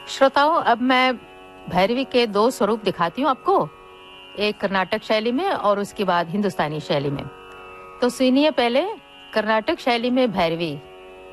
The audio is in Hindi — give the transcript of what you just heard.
श्रोताओं, अब मैं भैरवी के दो स्वरूप दिखाती हूँ आपको, एक कर्नाटक शैली में और उसके बाद हिंदुस्तानी शैली में। तो सुनिए पहले कर्नाटक शैली में भैरवी।